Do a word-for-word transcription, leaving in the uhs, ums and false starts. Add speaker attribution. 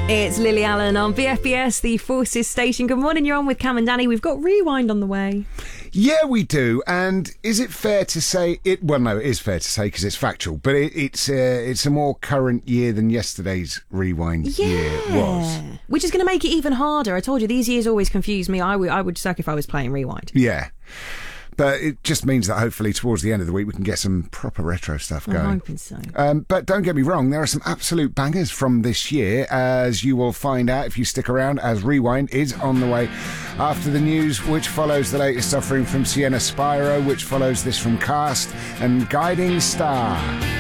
Speaker 1: It's Lily Allen on B F B S, the Forces station. Good morning, you're on with Cam and Danny. We've got Rewind on the way.
Speaker 2: Yeah, we do. And is it fair to say it? Well, no, it is fair to say because it's factual. But it, it's uh, it's a more current year than yesterday's Rewind
Speaker 1: yeah.
Speaker 2: year was,
Speaker 1: which is going to make it even harder. I told you these years always confuse me. I, w- I would suck if I was playing Rewind.
Speaker 2: Yeah. But it just means that hopefully towards the end of the week we can get some proper retro stuff going.
Speaker 1: I'm hoping so.
Speaker 2: Um, but don't get me wrong, there are some absolute bangers from this year, as you will find out if you stick around, as Rewind is on the way after the news, which follows the latest offering from Sienna Spyro, which follows this from Cast and Guiding Star.